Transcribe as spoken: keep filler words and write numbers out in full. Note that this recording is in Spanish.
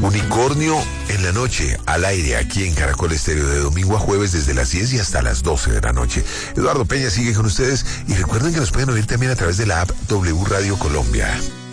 Unicornio en la noche, al aire, aquí en Caracol Estéreo, de domingo a jueves desde las diez y hasta las doce de la noche. Eduardo Peña sigue con ustedes y recuerden que nos pueden oír también a través de la app W Radio Colombia.